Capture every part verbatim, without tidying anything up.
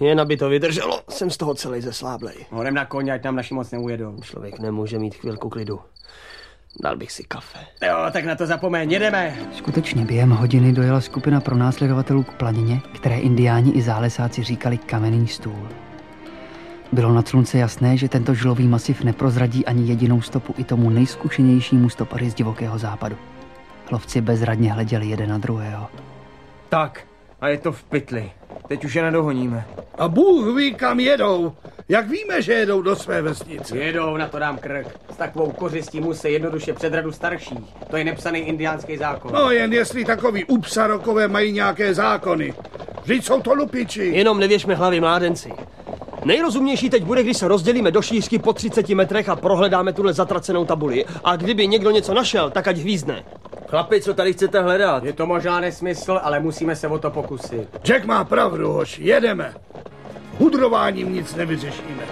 Jen aby to vydrželo, jsem z toho celý zesláblej. Hodem na koně, ať nám naši moc neujedou. Člověk nemůže mít chvilku klidu. Dal bych si kafe. Jo, tak na to zapomeň, jedeme. Skutečně během hodiny dojela skupina pronásledovatelů k planině, které indiáni i zálesáci říkali Kamenný stůl. Bylo nad slunce jasné, že tento žlový masiv neprozradí ani jedinou stopu i tomu nejzkušenějšímu stopaři z divokého západu. Lovci bezradně hleděli jeden na druhého. Tak, a je to v pytli. Teď už je nedohoníme. A Bůh ví, kam jedou. Jak víme, že jedou do své vesnice? Jedou, na to dám krk. S takovou kořistí musí jednoduše před radu starší. To je nepsaný indiánský zákon. No jen jestli takový upsarokové mají nějaké zákony. Vždyť jsou to lupiči. Jenom nevěšme hlavy, mládenci. Nejrozumnější teď bude, když se rozdělíme do šířky po třiceti metrech a prohledáme tuhle zatracenou tabuli. A kdyby někdo něco našel, tak ať hvízdne. Chlapi, co tady chcete hledat? Je to možná nesmysl, ale musíme se o to pokusit. Jack má pravdu, hoši, jedeme. Hudrováním nic nevyřešíme.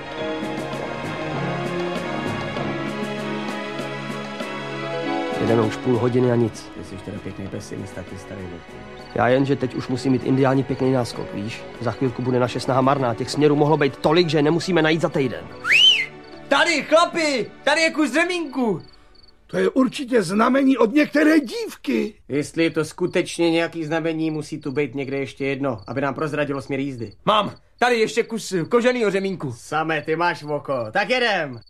Jedeme už půl hodiny a nic. Ty jsi teda pěkný pesimista, ty starý vlk. Já jen, že teď už musí mít indiáni pěkný náskok, víš? Za chvilku bude naše snaha marná, těch směrů mohlo být tolik, že nemusíme najít za týden. Tady, chlapi, tady je kus řemínku. To je určitě znamení od některé dívky. Jestli je to skutečně nějaký znamení, musí tu být někde ještě jedno, aby nám prozradilo směr jízdy. Mám, tady ještě kus koženýho řemínku. Samé, ty máš oko, tak jedem.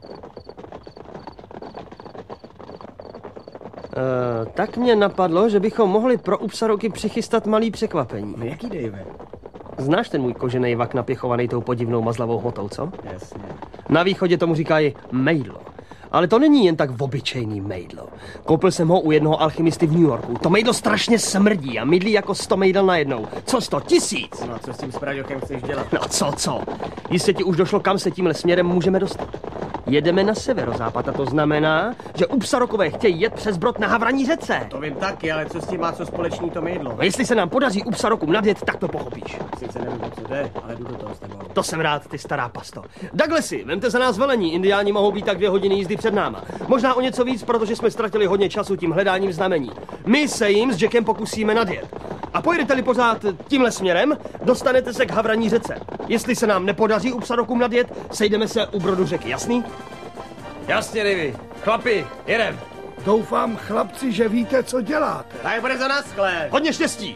Uh, tak mě napadlo, že bychom mohli pro Upsaroky přichystat malý překvapení. No jaký, Dave? Znáš ten můj kožený vak napěchovaný tou podivnou mazlavou hmotou, co? Jasně. Na východě tomu říkají mejdlo. Ale to není jen tak obyčejný mejdlo. Koupil jsem ho u jednoho alchymisty v New Yorku. To mejdlo strašně smrdí a mydlí jako sto mejdel najednou. Co sto? Tisíc? No a co s tím spraďokem chceš dělat? No co, co? Jistě ti už došlo, kam se tímhle směrem můžeme dostat. Jedeme na severozápad a to znamená, že Upsarokové chtějí jet přes brod na Havraní řece. To vím taky, ale co s tím má co společný to mejdlo? No jestli se nám podaří Upsarokům nadjet, tak to pochopíš. Sice nevím, co jde, ale jdu do toho s tebou. To jsem rád, ty stará pasto. Douglasi, vemte za nás velení, indiáni mohou být tak dvě hodiny jízdy před náma. Možná o něco víc, protože jsme ztratili hodně času tím hledáním znamení. My se jim s Jackem pokusíme nadjet. A pojedete-li pořád tímhle směrem, dostanete se k Havraní řece. Jestli se nám nepodaří Upsarokům nadjet, sejdeme se u brodu řeky, jasný? Jasně, Davy. Chlapi, jedem. Doufám, chlapci, že víte, co děláte. Tak bude za naschle. Hodně štěstí!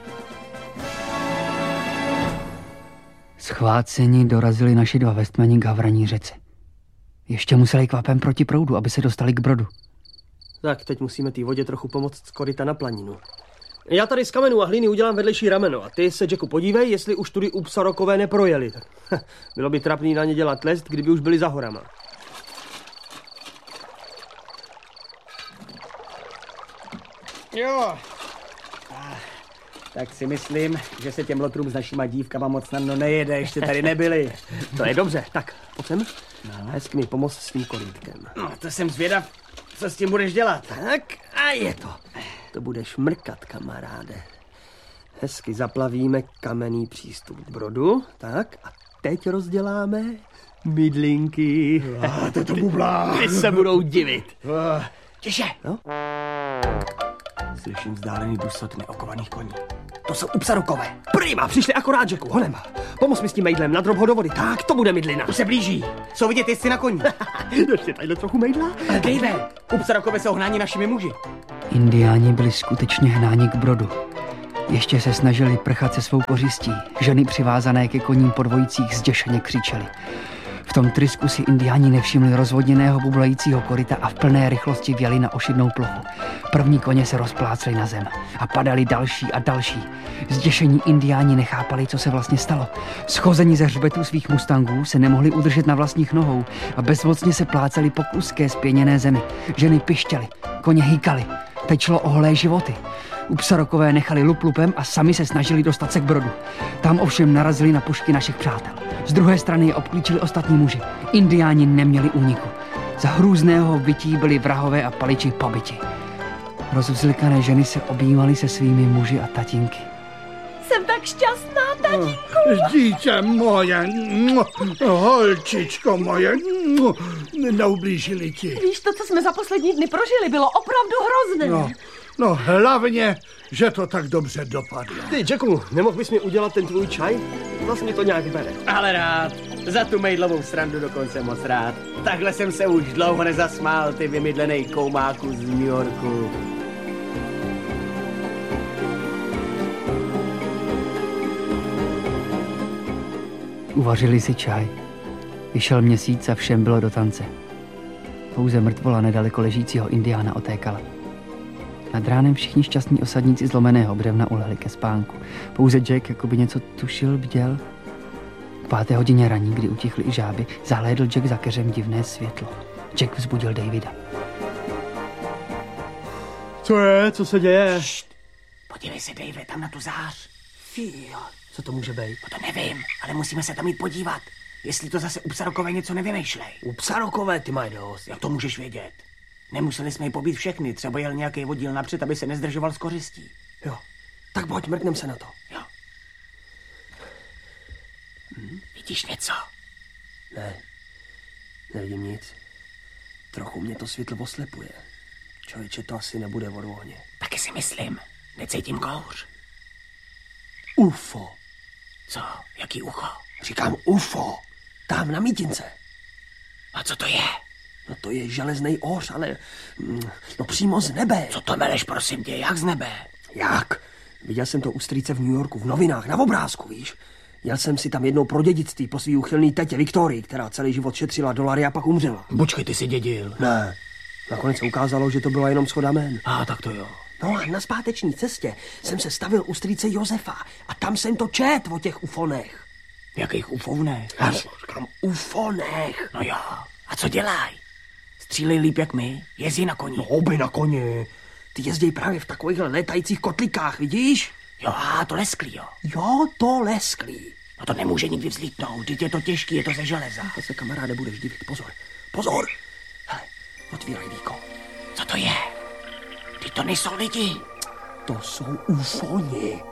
Schváceni dorazili naši dva vestmani k Havraní řece. Ještě museli kvapem proti proudu, aby se dostali k brodu. Tak, teď musíme té vodě trochu pomoct z koryta na planinu. Já tady z kamenů a hlíny udělám vedlejší rameno a ty se, Jacku, podívej, jestli už tudy Upsarokové neprojeli. Bylo by trapný na ně dělat lest, kdyby už byli za horama. Jo. Ah, tak si myslím, že se těm lotrům s našima dívkama moc snadno nejede, ještě tady nebyli. To je dobře, tak, pojď sem. No. Hezky mi pomoct s tím korýtkem. No, to jsem zvědav, co s tím budeš dělat. Tak, a je to. To budeš mrkat, kamaráde. Hezky zaplavíme kamenný přístup k brodu, tak, a teď rozděláme mydlinky. A to to bublá. Ty se budou divit. Tiše. No? Slyším vzdálený dusot neokovaných koní. To jsou Upsarokové. Prima, přišli akorát, Jacku, honem. Pomoz mi s tím mejdlem, nadrob ho do vody. Tak, to bude mydlina. Už se blíží. Jsou vidět jestli na koní. Ještě tadyhle trochu mejdla. Dejve, Upsarokové jsou hnáni našimi muži. Indiáni byli skutečně hnáni k brodu. Ještě se snažili prchat se svou kořistí. Ženy přivázané ke koním po dvojicích zděšeně křičely. V tom trysku si indiáni nevšimli rozvodněného bublajícího koryta a v plné rychlosti vjeli na ošidnou plochu. První koně se rozplácely na zem a padali další a další. Zděšení indiáni nechápali, co se vlastně stalo. Schození ze hřbetů svých mustangů se nemohli udržet na vlastních nohou a bezmocně se pláceli po kluské spěněné zemi. Ženy pištěly, koně hýkali. Teď šlo o holé životy. Upsarokové nechali lup lupem a sami se snažili dostat se k brodu. Tam ovšem narazili na pušky našich přátel. Z druhé strany je obklíčili ostatní muži. Indiáni neměli úniku. Za hrůzného bytí byli vrahové a paliči pobyti. Rozvzlikané ženy se objímaly se svými muži a tatínky. Jsem tak šťastná, tatínku. Dítě moje, holčičko moje, neublížili ti. Víš, to, co jsme za poslední dny prožili, bylo opravdu hrozné. No, No hlavně, že to tak dobře dopadlo. Ty, Jacku, nemohl bys mi udělat ten tvůj čaj? Zase mi to nějak bere. Ale rád. Za tu mejdlovou srandu dokonce moc rád. Takhle jsem se už dlouho nezasmál, ty vymydlenej koumáku z New Yorku. Uvařili si čaj. Vyšel měsíc a všem bylo do tance. Pouze mrtvola nedaleko ležícího indiána otékala. Nad ránem všichni šťastní osadníci zlomeného břevna ulehli ke spánku. Pouze Jack, jako by něco tušil, bděl. K páté hodině raní, kdy utichly i žáby, zahlédl Jack za keřem divné světlo. Jack vzbudil Davida. Co je? Co se děje? Št, podívej se, Dave, tam na tu zář. Fíjo, co to může být? No to nevím, ale musíme se tam jít podívat. Jestli to zase u Psarokové něco nevymýšlej. U Psarokové ty mají dost. Jak to můžeš vědět? Nemuseli jsme ji pobít všechny, třeba jel nějaký oddíl napřed, aby se nezdržoval s kořistí. Jo, tak pojď, mrknem se na to. Jo. Hm, vidíš něco? Ne, nevidím nic. Trochu mě to světlo oslepuje. Člověče, to asi nebude od ohně. Taky si myslím, necítím kouř. U F O. Co? Jaký ucho? Říkám U F O. Tam na mítince. A co to je? No to je železnej oř, ale mm, no přímo z nebe. Co to meleš, prosím tě, jak z nebe? Jak? Viděl jsem to u strýce v New Yorku, v novinách, na obrázku, víš? Jel jsem si tam jednou pro dědictví po svý uchylný tetě Viktorii, která celý život šetřila dolary a pak umřela. Počkej, ty jsi dědil. Ne, nakonec se ukázalo, že to byla jenom shoda jmen. A tak to jo. No a na zpáteční cestě jsem se stavil u strýce Josefa a tam jsem to čet o těch ufonech. Jakých ufonech? Já říkám ufonech. No jo, a co dělají? Střílej líp jak my, jezdí na koni. No oby na koni. Ty jezdí právě v takovýchhle létajících kotlikách, vidíš? Jo, a to lesklý, jo. Jo, to lesklý. No to nemůže nikdy vzlítnout, vždyť je to těžký, je to ze železa. To se, kamaráde, budeš divit, pozor. Pozor! Hele, otvírej víko. Co to je? Ty to nejsou lidi. To jsou ufoni.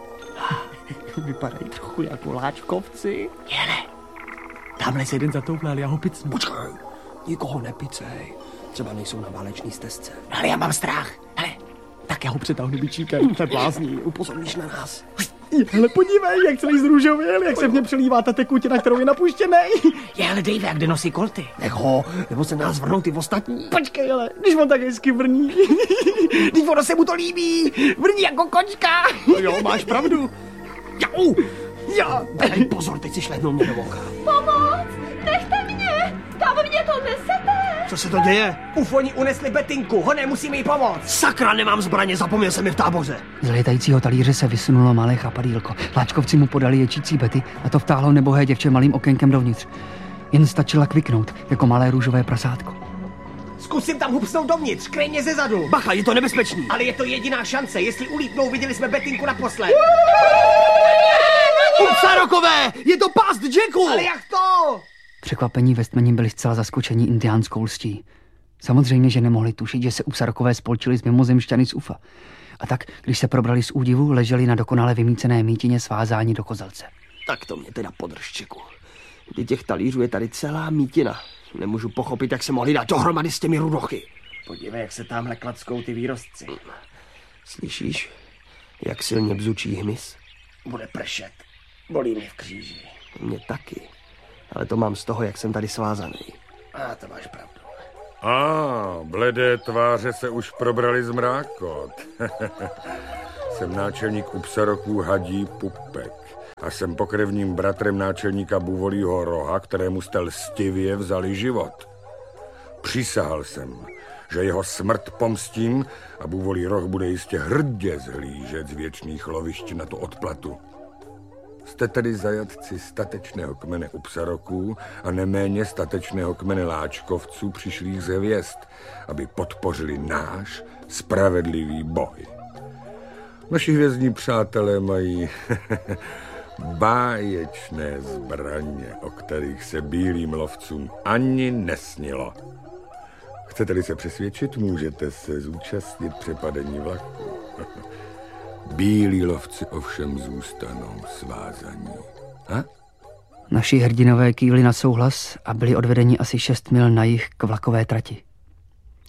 Vypadají trochu jako láčkovci. Jele, tamhle se jeden zatouplal, já ho picnu. Počkej, nikoho nepicej. Třeba nejsou na válečný stezce. Ale já mám strach. Hele, tak já ho přetáhnu bičíkem. To je blázní, upozorníš na nás. Hele, podívej, jak celý zrůžověl, jak se v něm přelívá ta tekutina, kterou je napuštěnej. Je, ale Dave, jak jde nosí kolty. Nech ho, nebo se nás vrnou ty ostatní. Počkej, ale, když on tak hezky vrní. Když ono se mu to líbí, vrní jako kočka. No jo, máš pravdu. Jau! Jo. Dej pozor, teď si šlehnul mě do oka. Pomoc! Nechte mě! Kam mě to nesete? Co se to děje? Ufoni unesli Betinku, honem musíme jí pomoct. Sakra, nemám zbraně, zapomněl jsem je v táboře. Z létajícího talíře se vysunulo malé chapadýlko. Láčkovci mu podali ječící Betty a to vtáhlo nebohé děvče malým okénkem dovnitř. Jen stačila kviknout, jako malé růžové prasátko. Zkusím tam hupsnout dovnitř, kryj mě ze zadu. Bacha, je to nebezpečný. Ale je to jediná šance, jestli ulítnou, viděli jsme Betinku naposled. Psarokové, je to past Jacku! Ale jak to? Překvapení ve stmení byli zcela zaskočení indiánskou lstí. Samozřejmě, že nemohli tušit, že se u Psarokové spolčili s mimozemšťany z Ufa. A tak, když se probrali z údivu, leželi na dokonale vymícené mítině svázáni do kozelce. Tak to mě teda podrž, Jacku. Kdy těch talířů je tady celá mítina. Nemůžu pochopit, jak se mohli dát dohromady s těmi rudochy. Podívej, jak se tamhle klackou ty výrostci. Slyšíš, jak silně bzučí hmyz? Bude pršet. Bolí mě v kříži. Mě taky. Ale to mám z toho, jak jsem tady svázaný. A to máš pravdu. A, ah, bledé tváře se už probrali z mrákot. Jsem náčelník u Psaroků Hadí Pupek a jsem pokrevním bratrem náčelníka Buvolího Roha, kterému jste lstivě vzali život. Přísahal jsem, že jeho smrt pomstím a Buvolí Roh bude jistě hrdě zhlížet z věčných lovišť na tu odplatu. Jste tedy zajatci statečného kmene u Psaroků a neméně statečného kmene Láčkovců přišlých z hvězd, aby podpořili náš spravedlivý boj. Naši hvězdní přátelé mají báječné zbraně, o kterých se bílým lovcům ani nesnilo. Chcete-li se přesvědčit, můžete se zúčastnit přepadení vlaku. Bílí lovci ovšem zůstanou svázaní. A? Naši hrdinové kývli na souhlas a byli odvedeni asi šest mil na jih k vlakové trati.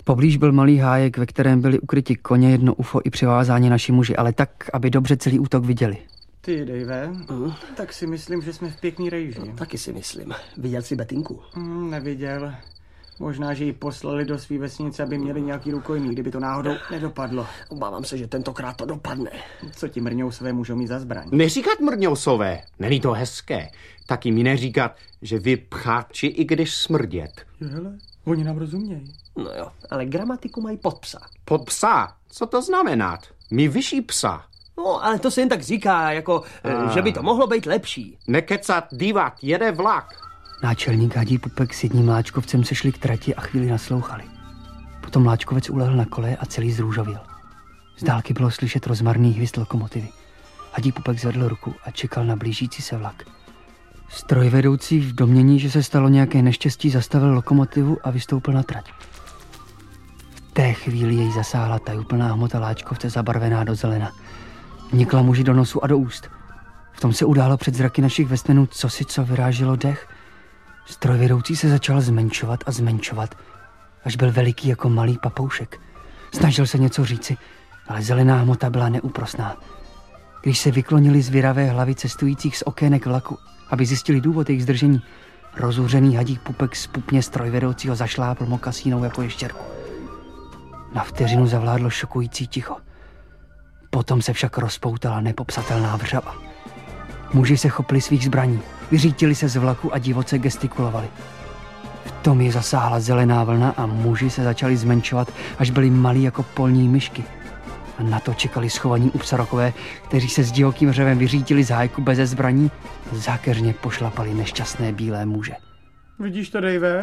Poblíž byl malý hájek, ve kterém byli ukryti koně, jedno ufo i přivázáni naši muži, ale tak, aby dobře celý útok viděli. Ty, Dave, Mm. tak si myslím, že jsme v pěkný rejži. No, taky si myslím. Viděl jsi Betinku? Hmm, neviděl. Možná, že ji poslali do svý vesnice, aby měli nějaký rukojmí, kdyby to náhodou nedopadlo. Obávám se, že tentokrát to dopadne. Co ti mrňousové můžou mít za zbraň? Neříkat mrňousové, není to hezké. Taky mi neříkat, že vy pcháči, i když smrdět. Hele, oni nám rozumějí. No jo, ale gramatiku mají pod psa. Pod psa? Co to znamená? My vyšší psa. No, ale to se jen tak říká, jako, A. že by to mohlo být lepší. Nekecat, dívat, jede vlak. Náčelník Hadí Pupek s jedním láčkovcem se šli k trati a chvíli naslouchali. Potom láčkovec ulehl na kole a celý zrůžověl. Z dálky bylo slyšet rozmarný hvist lokomotivy. Hadí Pupek zvedl ruku a čekal na blížící se vlak. Strojvedoucí v domnění, že se stalo nějaké neštěstí, zastavil lokomotivu a vystoupil na trať. V té chvíli jej zasáhla tajuplná hmota láčkovce zabarvená do zelena. Vnikla muži do nosu a do úst. V tom se událo před zraky našich vesmenů cosi, co vyráželo dech. Strojvedoucí se začal zmenšovat a zmenšovat, až byl veliký jako malý papoušek. Snažil se něco říci, ale zelená hmota byla neúprosná. Když se vyklonili zvěravé hlavy cestujících z okének vlaku, aby zjistili důvod jejich zdržení, rozuřený Hadí Pupek z pupně strojvedoucího zašlápl mokasínou jako ještěrku. Na vteřinu zavládlo šokující ticho. Potom se však rozpoutala nepopsatelná vřava. Muži se chopili svých zbraní, vyřítili se z vlaku a divoce gestikulovali. V tom je zasáhla zelená vlna a muži se začali zmenšovat, až byli malí jako polní myšky. A na to čekali schovaní upsarokové, kteří se s divokým řevem vyřítili z hájku beze zbraní a zákeřně pošlapali nešťastné bílé muže. Vidíš to, Dave?